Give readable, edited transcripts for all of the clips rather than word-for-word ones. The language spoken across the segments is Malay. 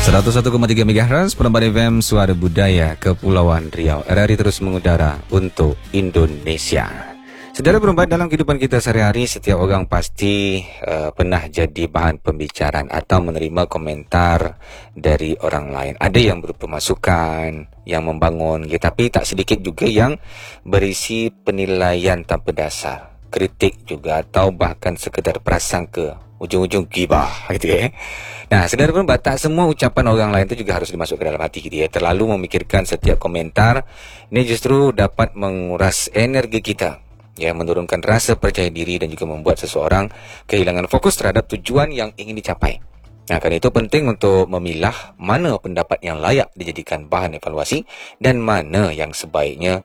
101,3 MHz Penamban FM Suara Budaya Kepulauan Riau. RRI terus mengudara untuk Indonesia. Saudara perempuan, dalam kehidupan kita sehari-hari, setiap orang pasti pernah jadi bahan pembicaraan atau menerima komentar dari orang lain. Ada yang berupa masukan, yang membangun, tapi tak sedikit juga yang berisi penilaian tanpa dasar, kritik juga, atau bahkan sekedar prasangka, ujung-ujung gibah gitu ya. Nah, saudara perempuan, tak semua ucapan orang lain itu juga harus dimasuk ke dalam hati gitu ya. Terlalu memikirkan setiap komentar ini justru dapat menguras energi kita, ya, menurunkan rasa percaya diri dan juga membuat seseorang kehilangan fokus terhadap tujuan yang ingin dicapai. Nah, karena itu penting untuk memilah mana pendapat yang layak dijadikan bahan evaluasi dan mana yang sebaiknya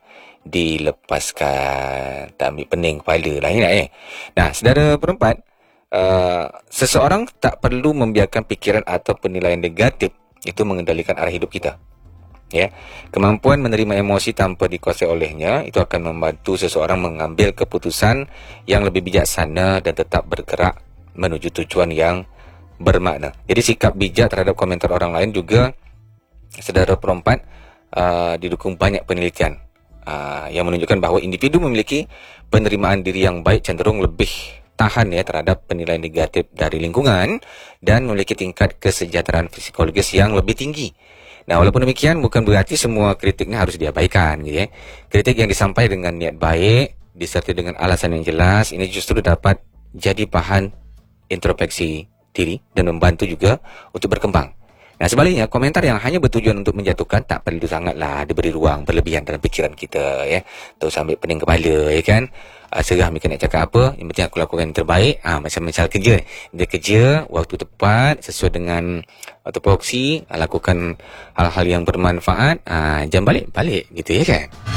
dilepaskan. Tak ambil pening kepala lah ni. Nah, saudara perempuan, seseorang tak perlu membiarkan pikiran atau penilaian negatif itu mengendalikan arah hidup kita. Ya, kemampuan menerima emosi tanpa dikuasai olehnya itu akan membantu seseorang mengambil keputusan yang lebih bijaksana dan tetap bergerak menuju tujuan yang bermakna. Jadi sikap bijak terhadap komentar orang lain juga, saudara perempuan, didukung banyak penelitian yang menunjukkan bahawa individu memiliki penerimaan diri yang baik, cenderung lebih tahan ya terhadap penilaian negatif dari lingkungan dan memiliki tingkat kesejahteraan psikologis yang lebih tinggi. Nah, walaupun demikian bukan berarti semua kritiknya harus diabaikan gitu ya. Kritik yang disampaikan dengan niat baik disertai dengan alasan yang jelas ini justru dapat jadi bahan introspeksi diri dan membantu juga untuk berkembang. Nah, sebaliknya komentar yang hanya bertujuan untuk menjatuhkan tak perlu sangatlah diberi ruang berlebihan dalam pikiran kita ya. Terus ambil pening kepala ya kan. Serah mereka nak cakap apa, yang penting aku lakukan yang terbaik. Macam kerja, dia kerja waktu tepat sesuai dengan tupoksi, lakukan hal-hal yang bermanfaat, jangan balik gitu ya kan.